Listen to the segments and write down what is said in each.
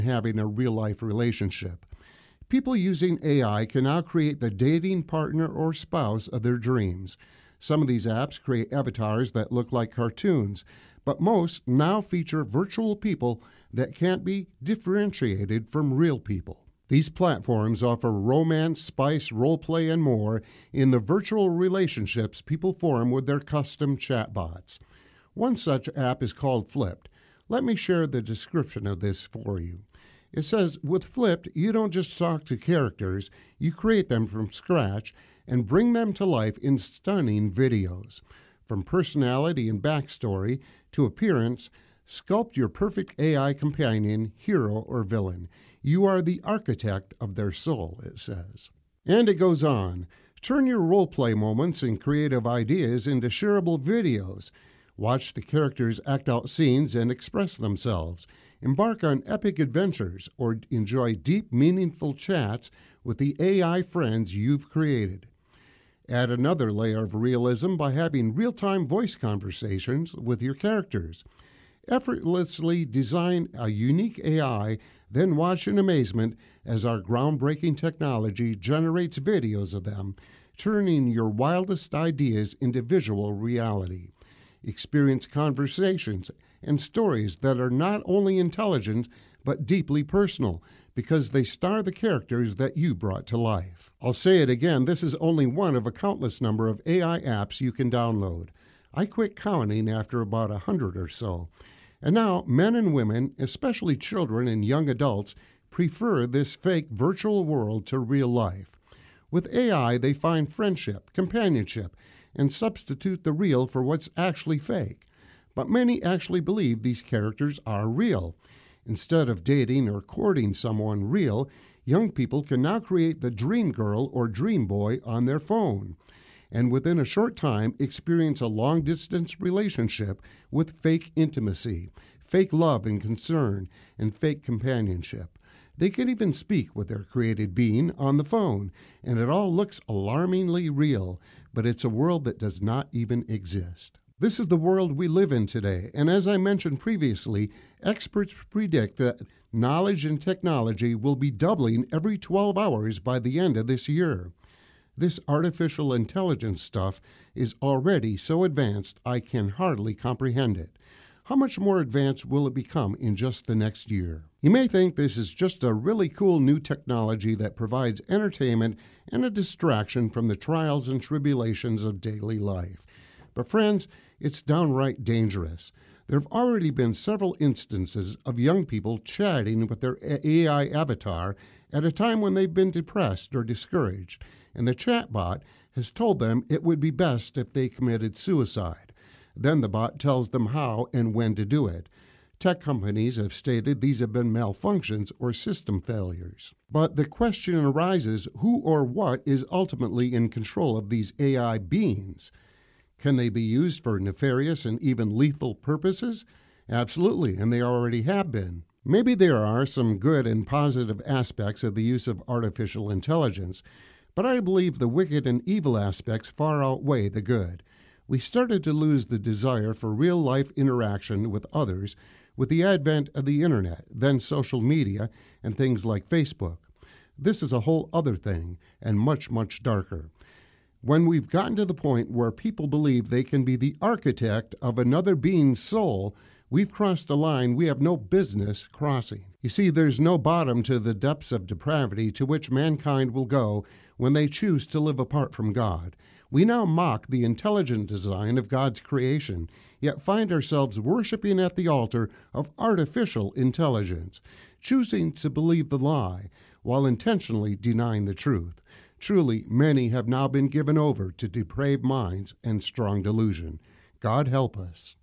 having a real-life relationship. People using AI can now create the dating partner or spouse of their dreams. Some of these apps create avatars that look like cartoons, but most now feature virtual people that can't be differentiated from real people. These platforms offer romance, spice, role-play, and more in the virtual relationships people form with their custom chatbots. One such app is called Flipped. Let me share the description of this for you. It says, with Flipped, you don't just talk to characters, you create them from scratch and bring them to life in stunning videos. From personality and backstory to appearance, sculpt your perfect AI companion, hero, or villain. You are the architect of their soul, it says. And it goes on. Turn your role-play moments and creative ideas into shareable videos. Watch the characters act out scenes and express themselves. Embark on epic adventures or enjoy deep, meaningful chats with the AI friends you've created. Add another layer of realism by having real-time voice conversations with your characters. Effortlessly design a unique AI, then watch in amazement as our groundbreaking technology generates videos of them, turning your wildest ideas into visual reality. Experience conversations and stories that are not only intelligent but deeply personal because they star the characters that you brought to life. I'll say it again, this is only one of a countless number of AI apps you can download. I quit counting after about 100 or so. And now men and women, especially children and young adults, prefer this fake virtual world to real life. With AI, they find friendship, companionship, and substitute the real for what's actually fake. But many actually believe these characters are real. Instead of dating or courting someone real, young people can now create the dream girl or dream boy on their phone, and within a short time experience a long-distance relationship with fake intimacy, fake love and concern, and fake companionship. They can even speak with their created being on the phone, and it all looks alarmingly real, but it's a world that does not even exist. This is the world we live in today, and as I mentioned previously, experts predict that knowledge and technology will be doubling every 12 hours by the end of this year. This artificial intelligence stuff is already so advanced I can hardly comprehend it. How much more advanced will it become in just the next year? You may think this is just a really cool new technology that provides entertainment and a distraction from the trials and tribulations of daily life. But friends, it's downright dangerous. There have already been several instances of young people chatting with their AI avatar at a time when they've been depressed or discouraged, and the chatbot has told them it would be best if they committed suicide. Then the bot tells them how and when to do it. Tech companies have stated these have been malfunctions or system failures. But the question arises, who or what is ultimately in control of these AI beings? Can they be used for nefarious and even lethal purposes? Absolutely, and they already have been. Maybe there are some good and positive aspects of the use of artificial intelligence, but I believe the wicked and evil aspects far outweigh the good. We started to lose the desire for real-life interaction with others with the advent of the internet, then social media, and things like Facebook. This is a whole other thing, and much, much darker. When we've gotten to the point where people believe they can be the architect of another being's soul, we've crossed a line we have no business crossing. You see, there's no bottom to the depths of depravity to which mankind will go when they choose to live apart from God. We now mock the intelligent design of God's creation, yet find ourselves worshiping at the altar of artificial intelligence, choosing to believe the lie while intentionally denying the truth. Truly, many have now been given over to depraved minds and strong delusion. God help us.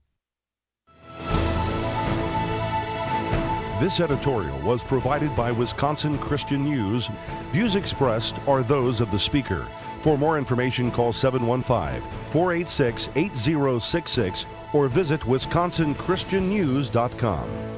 This editorial was provided by Wisconsin Christian News. Views expressed are those of the speaker. For more information, call 715-486-8066 or visit wisconsinchristiannews.com.